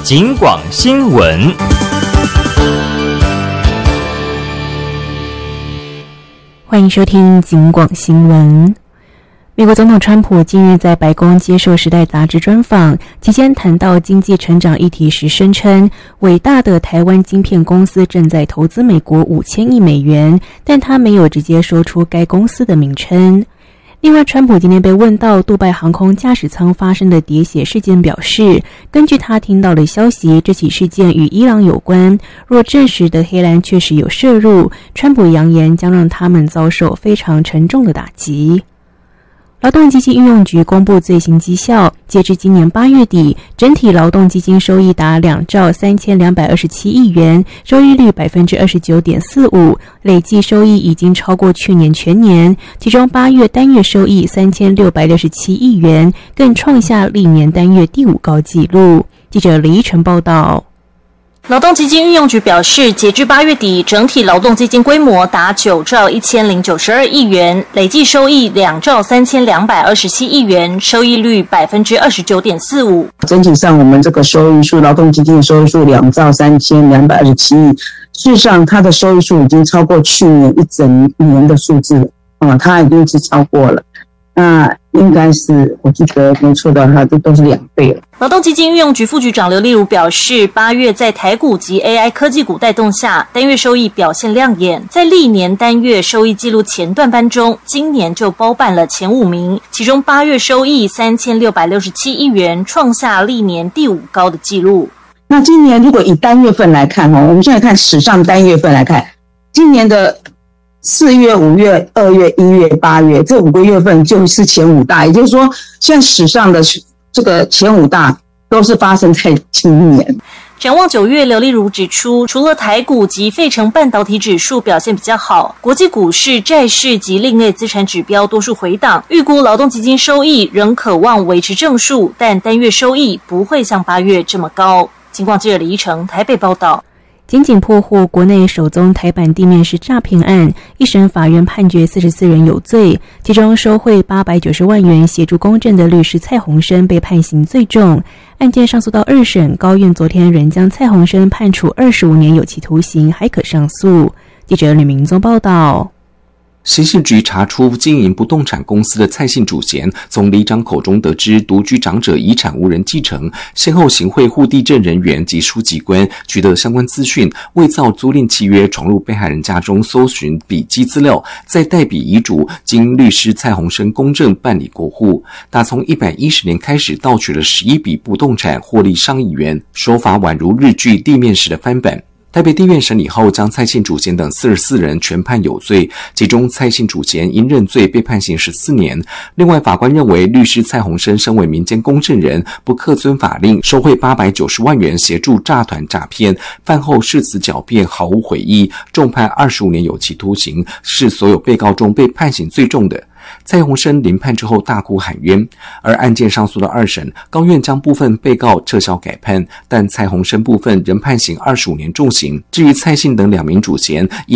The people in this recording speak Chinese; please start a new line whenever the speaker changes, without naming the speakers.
警广新闻。
欢迎收听警广新闻。美国总统川普近日在白宫接受《时代》杂志专访，期间谈到经济成长议题时声称，伟大的台湾晶片公司正在投资美国5000亿美元，但他没有直接说出该公司的名称。另外，川普今天被问到杜拜航空驾驶舱发生的喋血事件，表示根据他听到的消息，这起事件与伊朗有关，若证实德黑兰确实有涉入，川普扬言将让他们遭受非常沉重的打击。劳动基金运用局公布最新绩效，截至今年8月底，整体劳动基金收益达2兆3227亿元，收益率 29.45%， 累计收益已经超过去年全年，其中8月单月收益3667亿元，更创下历年单月第5高纪录。记者李依晨报道。
劳动基金运用局表示，截至8月底，整体劳动基金规模达9兆1092亿元，累计收益2兆3227亿元，收益率 29.45%。
整体上，我们这个收益数，劳动基金的收益数2兆3227亿，事实上，它的收益数已经超过去年一整年的数字了，它已经是超过了。那应该是，我记得没错的话，这都是2倍了。
劳动基金运用局副局长刘丽如表示，8月在台股及 AI 科技股带动下，单月收益表现亮眼，在历年单月收益纪录前段班中，今年就包办了前5名，其中8月收益3667亿元，创下历年第5高的纪录。
那今年如果以单月份来看，我们现在看史上单月份来看，今年的4月、5月、2月、1月、8月这5个月份就是前5大，也就是说，现在史上的这个前5大都是发生在今年。
展望9月，刘丽如指出，除了台股及费城半导体指数表现比较好，国际股市、债市及另类资产指标多数回档，预估劳动基金收益仍可望维持正数，但单月收益不会像8月这么高。警广记者李依晨台北报道。
检警破获国内首宗台版地面式诈骗案，一审法院判决44人有罪，其中收贿890万元协助公证的律师蔡鸿生被判刑最重。案件上诉到2审，高院昨天仍将蔡鸿生判处25年有期徒刑，还可上诉。记者吕明宗报道。
刑信局查出经营不动产公司的蔡姓主嫌，从里长口中得知独居长者遗产无人继承，先后行贿户地政人员及书记官，取得相关资讯，伪造租赁契约，闯入被害人家中搜寻笔迹资料，再代笔遗嘱，经律师蔡鸿生公证办理过户。打从110年开始盗取了11笔不动产，获利上亿元，手法宛如日剧地面式的翻版。台北地院审理后，将蔡姓主嫌等44人全判有罪，其中蔡姓主嫌因认罪被判刑14年。另外，法官认为律师蔡鸿生身为民间公证人，不恪遵法令，收贿890万元协助诈团诈骗，犯后誓词狡辩，毫无悔意，重判25年有期徒刑，是所有被告中被判刑最重的。蔡鸿生临判之后大哭喊冤，而案件上诉到2审，高院将部分被告撤销改判，但蔡鸿生部分仍判刑25年重刑。至于蔡姓等2名主嫌，